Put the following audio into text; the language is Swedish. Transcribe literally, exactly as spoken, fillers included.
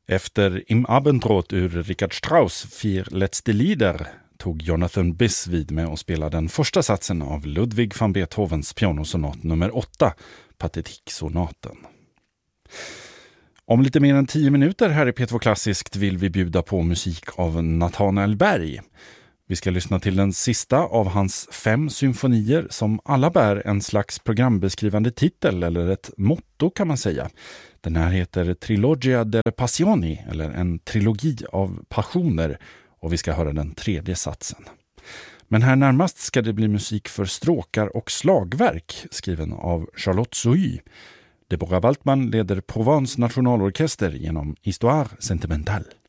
Efter Im Abendrot ur Richard Strauss Vier letzte Lieder tog Jonathan Biss vid med att spela den första satsen av Ludwig van Beethovens pianosonat nummer åtta, Pathetiksonaten. Om lite mer än tio minuter här i P två Klassiskt vill vi bjuda på musik av Nathanael Berg. Vi ska lyssna till den sista av hans fem symfonier som alla bär en slags programbeskrivande titel eller ett motto kan man säga. Den här heter Trilogia delle Passioni eller en trilogi av passioner och vi ska höra den tredje satsen. Men här närmast ska det bli musik för stråkar och slagverk skriven av Charlotte Sohy. Deborah Waltman leder Provence nationalorkester genom Histoire sentimentale.